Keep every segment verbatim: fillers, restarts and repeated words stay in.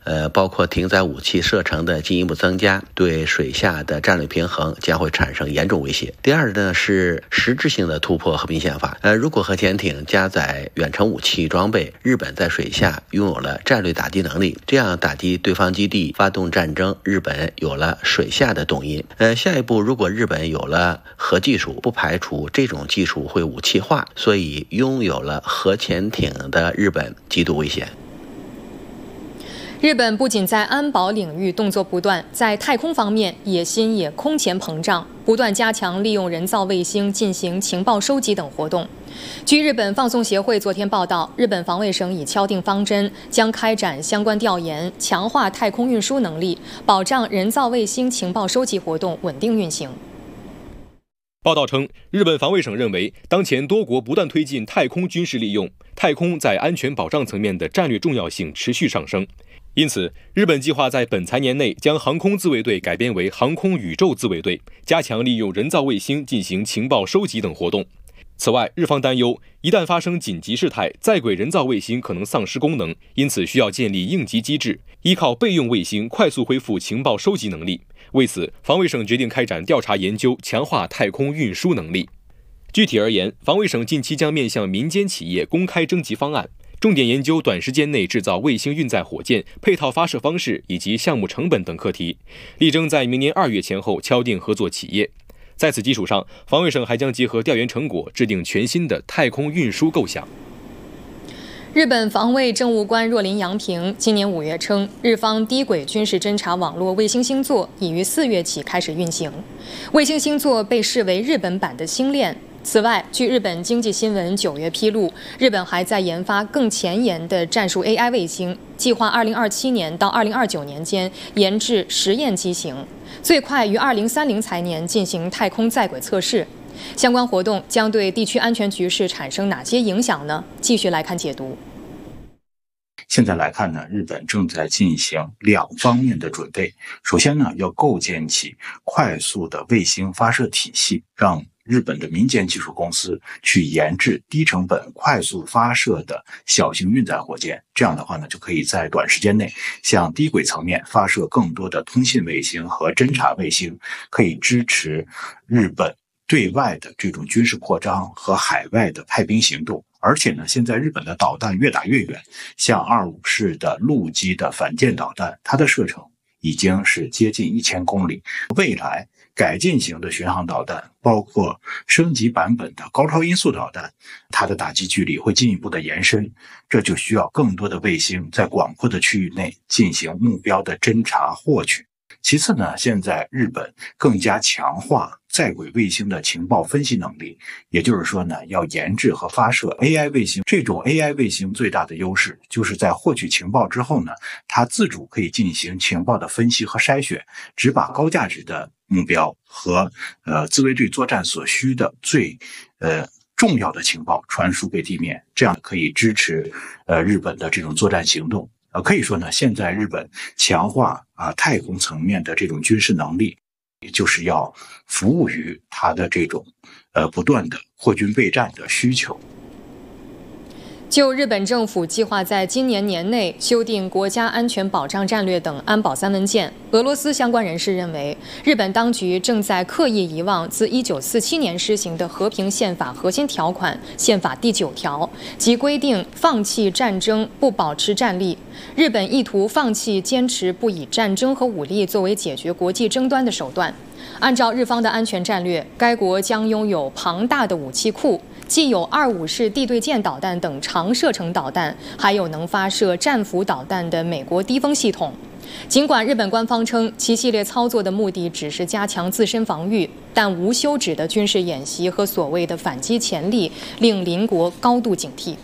呃，包括停载武器射程的进一步增加，对水下的战略平衡将会产生严重威胁。第二呢是实质性的突破和平宪法。呃，如果核潜艇加载远程武器装备，日本在水下拥有了战略打击能力，这样打击对方基地、发动战争，日本有了水下的动因。呃，下一步如果日本有了核技术，不排除这种技术会武器化，所以拥有了核潜艇的日本极度危险。 日本不仅在安保领域动作不断，在太空方面野心也空前膨胀，不断加强利用人造卫星进行情报收集等活动。据日本放送协会昨天报道，日本防卫省已敲定方针，将开展相关调研，强化太空运输能力，保障人造卫星情报收集活动稳定运行。 报道称，日本防卫省认为，当前多国不断推进太空军事利用，太空在安全保障层面的战略重要性持续上升。因此，日本计划在本财年内将航空自卫队改编为航空宇宙自卫队，加强利用人造卫星进行情报收集等活动。此外，日方担忧，一旦发生紧急事态，在轨人造卫星可能丧失功能，因此需要建立应急机制，依靠备用卫星快速恢复情报收集能力。为此，防卫省决定开展调查研究，强化太空运输能力。具体而言，防卫省近期将面向民间企业公开征集方案，重点研究短时间内制造卫星运载火箭、配套发射方式以及项目成本等课题，力争在明年二月前后敲定合作企业。在此基础上，防卫省还将结合调研成果，制定全新的太空运输构想。 日本防卫政务官若林洋平今年五月称，日方低轨军事侦察网络卫星星座已于四月起开始运行。卫星星座被视为日本版的星链。此外，据日本经济新闻九月披露，日本还在研发更前沿的战术 A I 卫星，计划二零二七年到二零二九年间研制实验机型，最快于二零三零财年进行太空在轨测试。相关活动将对地区安全局势产生哪些影响呢？继续来看解读。 现在来看呢，日本正在进行两方面的准备。首先呢，要构建起快速的卫星发射体系，让日本的民间技术公司去研制低成本、快速发射的小型运载火箭。这样的话呢，就可以在短时间内向低轨层面发射更多的通信卫星和侦察卫星，可以支持日本对外的这种军事扩张和海外的派兵行动。而且呢，现在日本的导弹越打越远，像二五式的陆基的反舰导弹，它的射程已经是接近一千公里。未来改进型的巡航导弹，包括升级版本的高超音速导弹，它的打击距离会进一步的延伸，这就需要更多的卫星在广阔的区域内进行目标的侦察获取。其次呢，现在日本更加强化在轨卫星的情报分析能力，也就是说呢，要研制和发射 A I 卫星。这种 A I 卫星最大的优势就是在获取情报之后呢，它自主可以进行情报的分析和筛选，只把高价值的目标和呃自卫队作战所需的最呃重要的情报传输给地面，这样可以支持呃日本的这种作战行动。呃，可以说呢，现在日本强化啊太空层面的这种军事能力，就是要服务于它的这种呃不断的扩军备战的需求。 就日本政府计划在今年年内修订国家安全保障战略等安保三文件，俄罗斯相关人士认为，日本当局正在刻意遗忘自一九四七年施行的和平宪法核心条款宪法第九条，即规定放弃战争，不保持战力。日本意图放弃坚持不以战争和武力作为解决国际争端的手段。按照日方的安全战略，该国将拥有庞大的武器库，既有二五式地对舰导弹等长射程导弹，还有能发射战斧导弹的美国低风系统。尽管日本官方称其系列操作的目的只是加强自身防御，但无休止的军事演习和所谓的反击潜力令邻国高度警惕。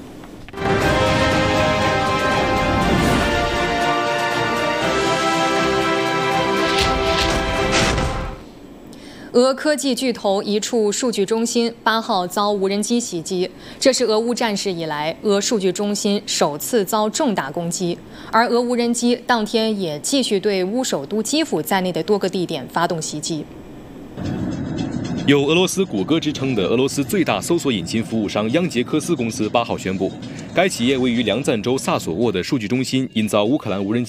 俄科技巨头一处数据中心八号遭无人机袭击，这是俄乌战事以来俄数据中心首次遭重大攻击。而俄无人机当天也继续对乌首都基辅在内的多个地点发动袭击。 有俄罗斯谷歌之称的俄罗斯最大搜索引擎服务商央杰科斯公司八号宣布，该企业位于梁赞州萨索沃的数据中心因遭乌克兰无人机